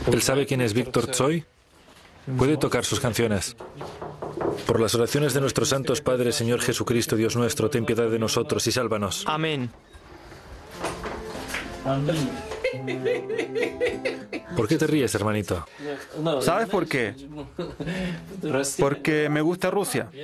¿Él sabe quién es Víctor Tsoi? Puede tocar sus canciones. Por las oraciones de nuestros santos padres, Señor Jesucristo, Dios nuestro, ten piedad de nosotros y sálvanos. Amén. ¿Por qué te ríes, hermanito? ¿Sabes por qué? Porque me gusta Rusia.